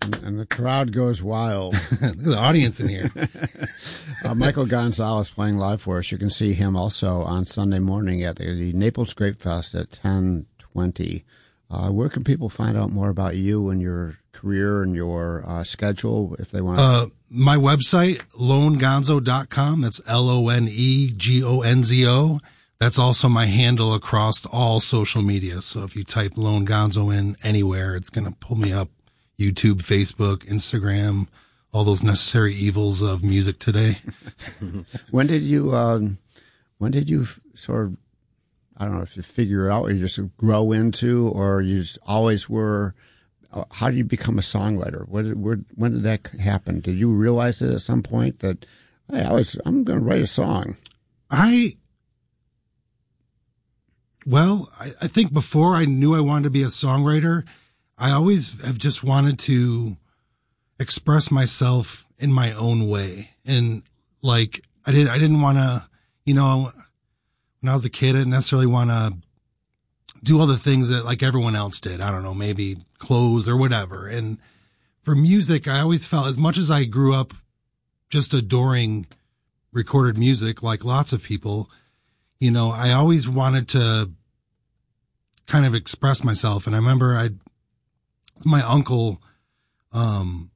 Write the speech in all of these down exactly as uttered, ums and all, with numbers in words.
And, and the crowd goes wild. Look at the audience in here. uh, Michael Gonzalez playing live for us. You can see him also on Sunday morning at the, the Naples Grape Fest at ten twenty. Uh, where can people find out more about you and your career and your uh, schedule if they want? Uh, my website, lone gonzo dot com. That's L O N E G O N Z O. That's also my handle across all social media. So if you type Lone Gonzo in anywhere, it's going to pull me up. YouTube, Facebook, Instagram, all those necessary evils of music today. When did you, um, when did you sort of, I don't know if you figure it out or you just grow into, or you just always were, how did you become a songwriter? What did, where, when did that happen? Did you realize it at some point that, hey, I was, I'm going to write a song? I, well, I, I think before I knew I wanted to be a songwriter, I always have just wanted to express myself in my own way. And like, I didn't, I didn't want to, you know, when I was a kid, I didn't necessarily want to do all the things that like everyone else did. I don't know, maybe clothes or whatever. And for music, I always felt, as much as I grew up just adoring recorded music, like lots of people, you know, I always wanted to kind of express myself. And I remember I, my uncle, um,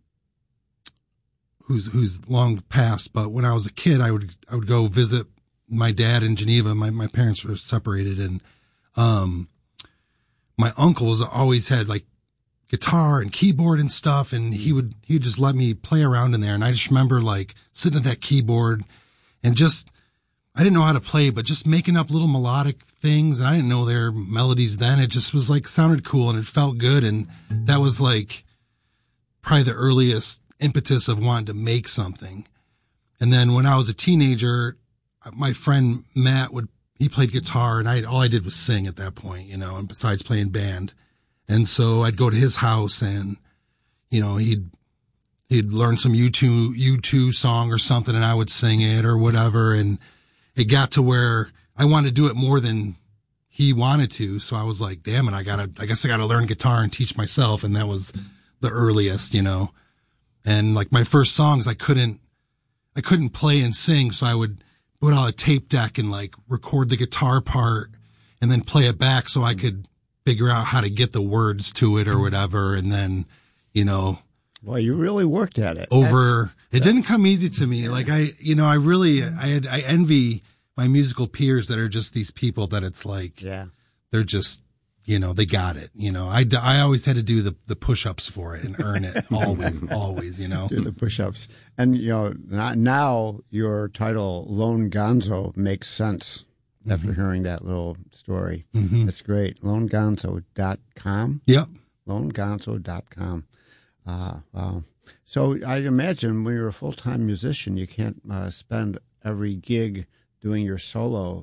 who's, who's long passed, but when I was a kid, I would, I would go visit my dad in Geneva. My, my parents were separated, and, um, my uncle was always had like guitar and keyboard and stuff. And he would, he would just let me play around in there. And I just remember like sitting at that keyboard and just, I didn't know how to play, but just making up little melodic things. And I didn't know their melodies then. It just was like, sounded cool and it felt good. And that was like probably the earliest impetus of wanting to make something. And then when I was a teenager, my friend Matt would, he played guitar, and I, all I did was sing at that point, you know, and besides playing band. And so I'd go to his house and, you know, he'd, he'd learn some U two, U two song or something, and I would sing it or whatever. And it got to where I wanted to do it more than he wanted to. So I was like, damn it, I gotta, I guess I gotta learn guitar and teach myself. And that was the earliest, you know, and like my first songs, I couldn't, I couldn't play and sing. So I would put out a tape deck and like record the guitar part and then play it back so I could figure out how to get the words to it or whatever. And then, you know, well, you really worked at it. Over, That's, it didn't come easy to me. Yeah. Like I, you know, I really, I had, I envy my musical peers that are just these people that it's like, yeah, they're just, you know, they got it. You know, I, I always had to do the, the push-ups for it and earn it. Always, always, you know. Do the push-ups. And, you know, now your title, Lone Gonzo, makes sense mm-hmm. after hearing that little story. Mm-hmm. That's great. lone gonzo dot com. Yep. lone gonzo dot com. Uh, wow. So I imagine when you're a full-time musician, you can't uh, spend every gig doing your solo